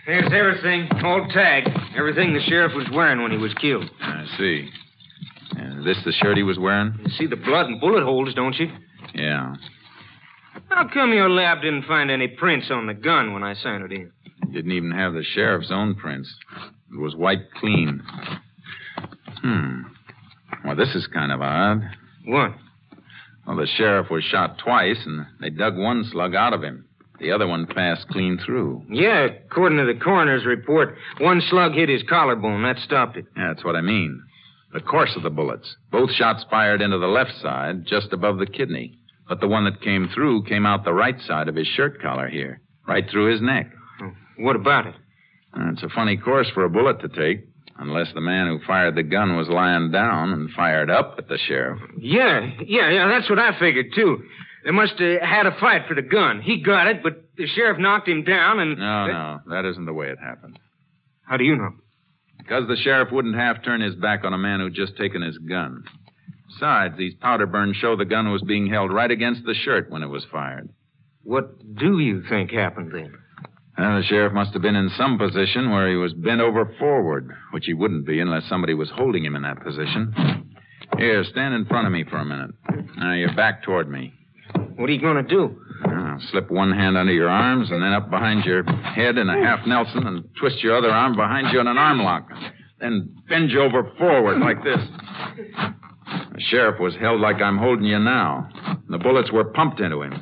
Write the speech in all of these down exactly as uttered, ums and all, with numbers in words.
There's everything, all tagged. Everything the sheriff was wearing when he was killed. I see. Is this the shirt he was wearing? You see the blood and bullet holes, don't you? Yeah. How come your lab didn't find any prints on the gun when I sent it in? It didn't even have the sheriff's own prints. It was wiped clean. Hmm. Well, this is kind of odd. What? Well, the sheriff was shot twice, and they dug one slug out of him. The other one passed clean through. Yeah, according to the coroner's report, one slug hit his collarbone. That stopped it. Yeah, that's what I mean. The course of the bullets. Both shots fired into the left side, just above the kidney. But the one that came through came out the right side of his shirt collar here, right through his neck. What about it? Uh, it's a funny course for a bullet to take, unless the man who fired the gun was lying down and fired up at the sheriff. Yeah, yeah, yeah, that's what I figured, too. They must have had a fight for the gun. He got it, but the sheriff knocked him down and... No, no, that isn't the way it happened. How do you know? Because the sheriff wouldn't half turn his back on a man who'd just taken his gun. Besides, these powder burns show the gun was being held right against the shirt when it was fired. What do you think happened then? Well, the sheriff must have been in some position where he was bent over forward, which he wouldn't be unless somebody was holding him in that position. Here, stand in front of me for a minute. Now, you're back toward me. What are you going to do? Now, slip one hand under your arms and then up behind your head in a half Nelson and twist your other arm behind you in an arm lock. Then bend you over forward like this. The sheriff was held like I'm holding you now. The bullets were pumped into him.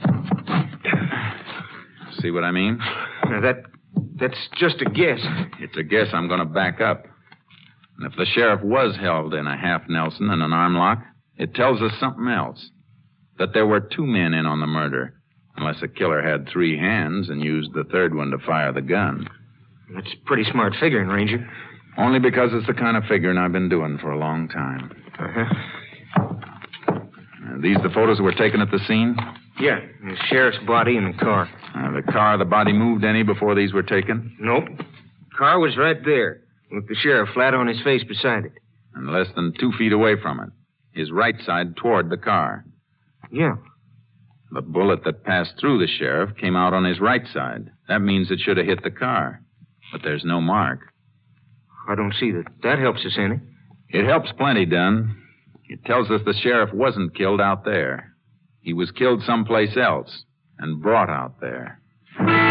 See what I mean? Now, that that's just a guess. It's a guess I'm going to back up. And if the sheriff was held in a half Nelson and an arm lock, it tells us something else. That there were two men in on the murder, unless the killer had three hands and used the third one to fire the gun. That's pretty smart figuring, Ranger. Only because it's the kind of figuring I've been doing for a long time. Uh-huh. Are these the photos that were taken at the scene? Yeah, the sheriff's body and the car. Uh, the car, the body moved any before these were taken? Nope. Car was right there, with the sheriff flat on his face beside it. And less than two feet away from it. His right side toward the car. Yeah. The bullet that passed through the sheriff came out on his right side. That means it should have hit the car. But there's no mark. I don't see that. That helps us any. It helps plenty, Dunn. It tells us the sheriff wasn't killed out there. He was killed someplace else and brought out there.